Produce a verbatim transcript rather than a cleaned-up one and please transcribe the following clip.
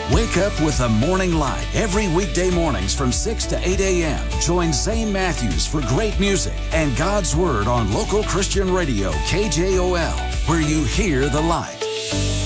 Wake up with the morning light every weekday mornings from six to eight a.m. Join Zane Matthews for great music and God's Word on local Christian radio K J O L, where you hear the light.